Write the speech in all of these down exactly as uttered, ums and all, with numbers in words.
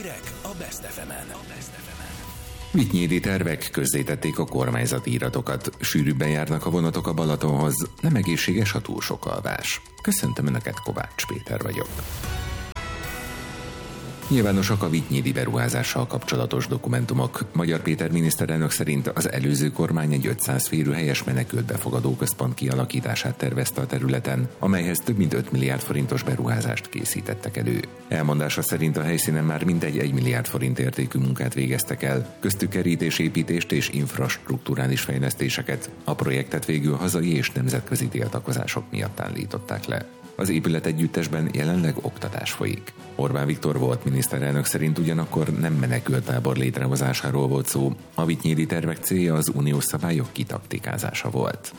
Hírek a Best ef emen. Vitynyédi tervek, közzétették a kormányzati iratokat. Sűrűbben járnak a vonatok a Balatonhoz. Nem egészséges, ha túl sok alvás. Köszöntöm Önöket, Kovács Péter vagyok. Nyilvánosak a vitynyédi beruházással kapcsolatos dokumentumok. Magyar Péter miniszterelnök szerint az előző kormány egy ötszáz férőhelyes menekült befogadó központ kialakítását tervezte a területen, amelyhez több mint öt milliárd forintos beruházást készítettek elő. Elmondása szerint a helyszínen már mintegy egy milliárd forint értékű munkát végeztek el, köztük kerítésépítést és infrastrukturális fejlesztéseket. A projektet végül hazai és nemzetközi tiltakozások miatt állították le. Az épület együttesben jelenleg oktatás folyik. Orbán Viktor volt miniszterelnök szerint ugyanakkor nem menekülttábor létrehozásáról volt szó, a vitynyédi tervek célja az uniós szabályok kitaktikázása volt.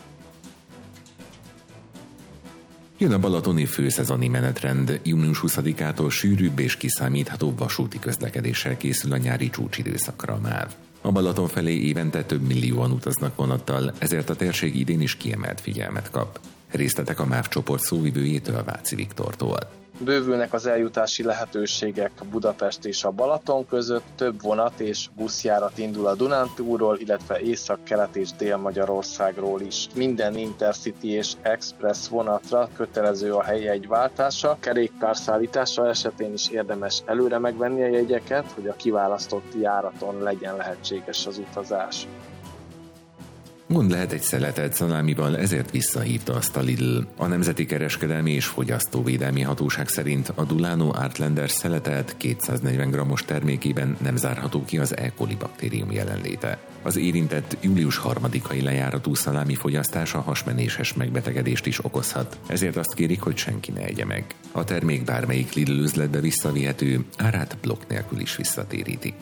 Jön a balatoni főszezoni menetrend, június huszadikától sűrűbb és kiszámíthatóbb vasúti közlekedéssel készül a nyári csúcsidőszakra a MÁV. A Balaton felé évente több millióan utaznak vonattal, ezért a térség idén is kiemelt figyelmet kap. Részletek a MÁV csoport szóvivőjétől, Váci Viktortól. Bővülnek az eljutási lehetőségek Budapest és a Balaton között, több vonat és buszjárat indul a Dunántúlról, illetve Észak-Kelet és Dél-Magyarországról is. Minden Intercity és Express vonatra kötelező a helyjegyváltása, kerékpárszállítása esetén is érdemes előre megvenni a jegyeket, hogy a kiválasztott járaton legyen lehetséges az utazás. Gond lehet egy szeletelt szalámival, ezért visszahívta azt a Lidl. A Nemzeti Kereskedelmi és Fogyasztóvédelmi Hatóság szerint a Dulano Artlander szeletelt kétszáznegyven grammos termékében nem zárható ki az E. coli baktérium jelenléte. Az érintett július harmadikai lejáratú szalámi fogyasztása hasmenéses megbetegedést is okozhat, ezért azt kérik, hogy senki ne egye meg. A termék bármelyik Lidl üzletbe visszavihető, árát blokk nélkül is visszatérítik.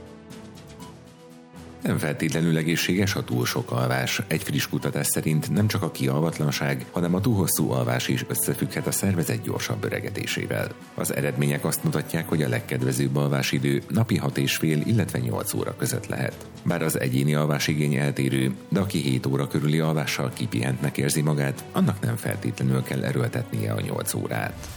Nem feltétlenül egészséges a túl sok alvás. Egy friss kutatás szerint nem csak a kialvatlanság, hanem a túl hosszú alvás is összefügghet a szervezet gyorsabb öregedésével. Az eredmények azt mutatják, hogy a legkedvezőbb alvásidő napi hat és fél, illetve nyolc óra között lehet. Bár az egyéni alvásigény eltérő, de aki hét óra körüli alvással kipihentnek érzi magát, annak nem feltétlenül kell erőltetnie a nyolc órát.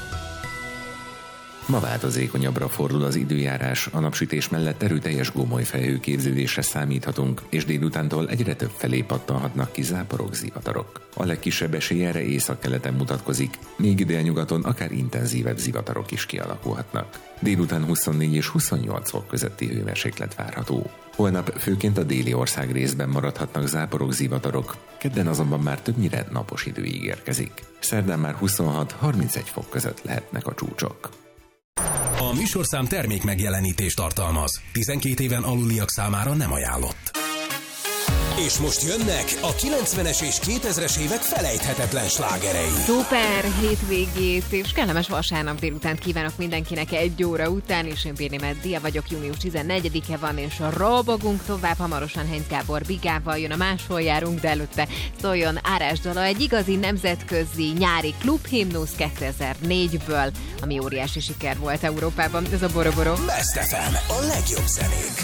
Ma változékonyabbra fordul az időjárás, a napsütés mellett erőteljes gomoly felhőképződésre számíthatunk, és délutántól egyre több felé pattanhatnak ki záporok, zivatarok. A legkisebb esély erre északkeleten mutatkozik, még délnyugaton akár intenzívebb zivatarok is kialakulhatnak. Délután huszonnégy és huszonnyolc fok közötti hőmérséklet várható. Holnap főként a déli ország részben maradhatnak záporok, zivatarok, kedden azonban már többnyire napos idő ígérkezik. Szerdán már huszonhat-harmincegy fok között lehetnek a csúcsok. A műsorszám termék megjelenítést tartalmaz. tizenkét éven aluliak számára nem ajánlott. És most jönnek a kilencvenes és kétezres évek felejthetetlen slágerei. Szuper hétvégét és kellemes vasárnap délutánt kívánok mindenkinek egy óra után, és én Béni Meddia vagyok, június tizennegyedike van, és robogunk tovább, hamarosan Heinz Gábor Bigával jön a Máshol járunk, de előtte szóljon Árás dala, egy igazi nemzetközi nyári klubhimnusz kétezer-négyből, ami óriási siker volt Európában, ez a Boroboro. Best ef em, a legjobb zenék.